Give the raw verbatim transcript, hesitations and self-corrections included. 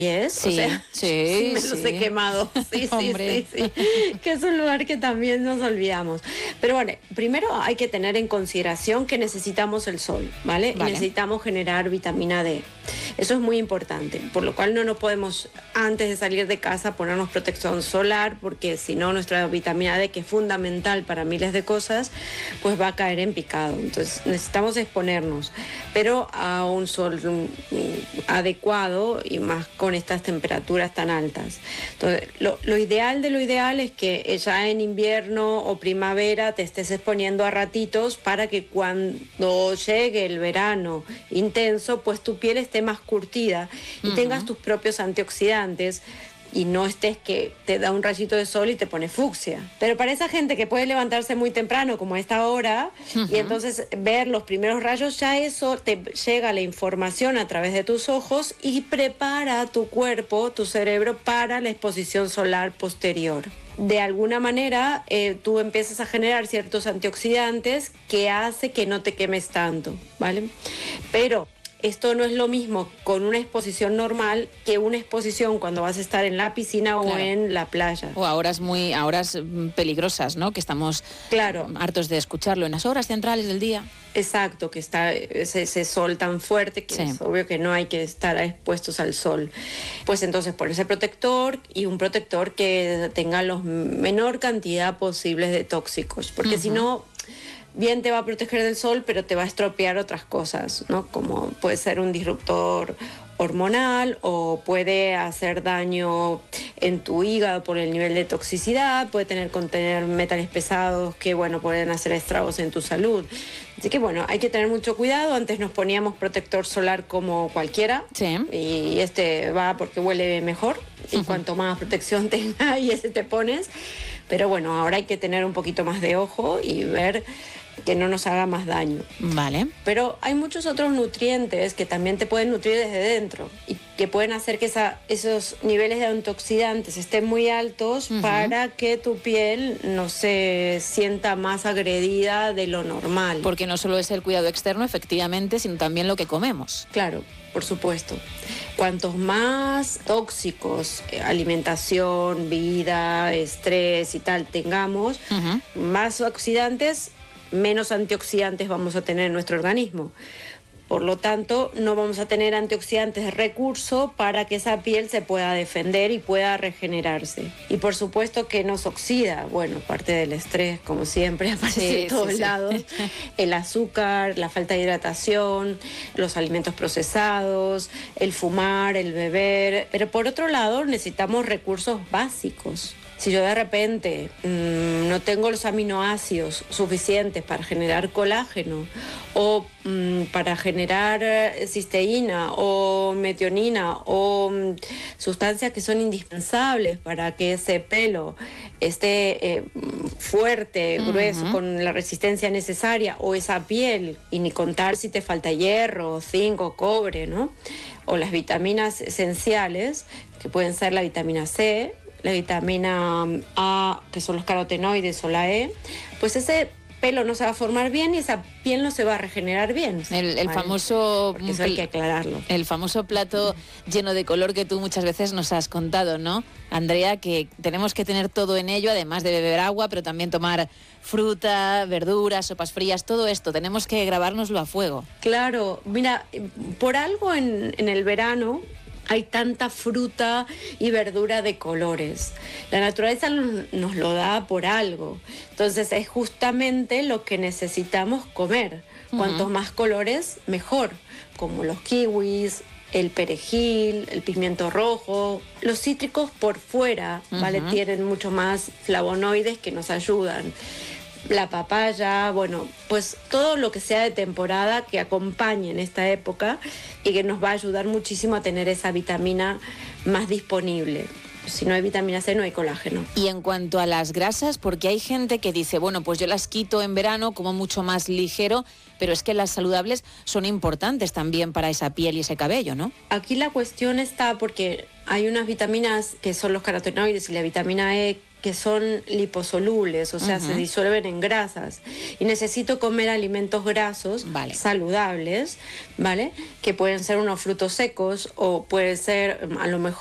Yes, Sí, o sea, sí, sí me sí. los he quemado. Sí, sí, Hombre. sí, sí. Que es un lugar que también nos olvidamos. Pero bueno, primero hay que tener en consideración que necesitamos el sol, ¿vale? Vale. Y necesitamos generar vitamina D. Eso es muy importante, por lo cual no nos podemos, antes de salir de casa, ponernos protección solar, porque si no, nuestra vitamina D, que es fundamental para miles de cosas, pues va a caer en picado. Entonces necesitamos exponernos, pero a un sol mm, adecuado y más con estas temperaturas tan altas. Entonces, lo, lo ideal de lo ideal es que ya en invierno o primavera te estés exponiendo a ratitos para que cuando llegue el verano intenso, pues tu piel esté más curtida y uh-huh. tengas tus propios antioxidantes y no estés que te da un rayito de sol y te pone fucsia. Pero para esa gente que puede levantarse muy temprano, como a esta hora, uh-huh. y entonces ver los primeros rayos, ya eso te llega la información a través de tus ojos y prepara tu cuerpo, tu cerebro, para la exposición solar posterior. De alguna manera, eh, tú empiezas a generar ciertos antioxidantes que hace que no te quemes tanto, ¿vale? Pero esto no es lo mismo con una exposición normal que una exposición cuando vas a estar en la piscina o claro. en la playa. O a horas muy, a horas peligrosas, ¿no? Que estamos claro. hartos de escucharlo en las horas centrales del día. Exacto, que está ese, ese sol tan fuerte que sí. es obvio que no hay que estar expuestos al sol. Pues entonces ponerse protector y un protector que tenga la menor cantidad posible de tóxicos, porque uh-huh. si no, bien te va a proteger del sol, pero te va a estropear otras cosas, ¿no? Como puede ser un disruptor hormonal o puede hacer daño en tu hígado por el nivel de toxicidad, puede tener contener metales pesados que, bueno, pueden hacer estragos en tu salud. Así que, bueno, hay que tener mucho cuidado. Antes nos poníamos protector solar como cualquiera sí. y este va porque huele mejor y uh-huh. cuanto más protección tenga y ese te pones. Pero bueno, ahora hay que tener un poquito más de ojo y ver que no nos haga más daño. Vale. Pero hay muchos otros nutrientes que también te pueden nutrir desde dentro y que pueden hacer que esa, esos niveles de antioxidantes estén muy altos uh-huh. para que tu piel no se sienta más agredida de lo normal. Porque no solo es el cuidado externo, efectivamente, sino también lo que comemos. Claro, por supuesto. Cuantos más tóxicos, eh, alimentación, vida, estrés y tal tengamos, uh-huh. más oxidantes, menos antioxidantes vamos a tener en nuestro organismo. Por lo tanto, no vamos a tener antioxidantes de recurso para que esa piel se pueda defender y pueda regenerarse. Y por supuesto que nos oxida, bueno, parte del estrés, como siempre, aparece sí, en todos sí, lados. Sí. El azúcar, la falta de hidratación, los alimentos procesados, el fumar, el beber. Pero por otro lado, necesitamos recursos básicos. Si yo de repente mmm, no tengo los aminoácidos suficientes para generar colágeno o mmm, para generar cisteína o metionina o mmm, sustancias que son indispensables para que ese pelo esté eh, fuerte, uh-huh. grueso, con la resistencia necesaria, o esa piel, y ni contar si te falta hierro, zinc, cobre, ¿no? O las vitaminas esenciales, que pueden ser la vitamina C, la vitamina A, que son los carotenoides, o la E, pues ese pelo no se va a formar bien y esa piel no se va a regenerar bien. El, el ¿vale? famoso... Porque eso hay que aclararlo. El famoso plato lleno de color que tú muchas veces nos has contado, ¿no, Andrea? Que tenemos que tener todo en ello, además de beber agua, pero también tomar fruta, verduras, sopas frías, todo esto. Tenemos que grabárnoslo a fuego. Claro, mira, por algo en, en el verano hay tanta fruta y verdura de colores. La naturaleza nos lo da por algo. Entonces es justamente lo que necesitamos comer. Uh-huh. Cuantos más colores, mejor. Como los kiwis, el perejil, el pimiento rojo. Los cítricos por fuera, uh-huh. ¿vale? Tienen mucho más flavonoides que nos ayudan. La papaya, bueno, pues todo lo que sea de temporada que acompañe en esta época y que nos va a ayudar muchísimo a tener esa vitamina más disponible. Si no hay vitamina C, no hay colágeno. Y en cuanto a las grasas, porque hay gente que dice, bueno, pues yo las quito en verano, como mucho más ligero, pero es que las saludables son importantes también para esa piel y ese cabello, ¿no? Aquí la cuestión está porque hay unas vitaminas que son los carotenoides y la vitamina E que son liposolubles, o sea, uh-huh. se disuelven en grasas. Y necesito comer alimentos grasos vale. saludables, ¿vale? Que pueden ser unos frutos secos o puede ser a lo mejor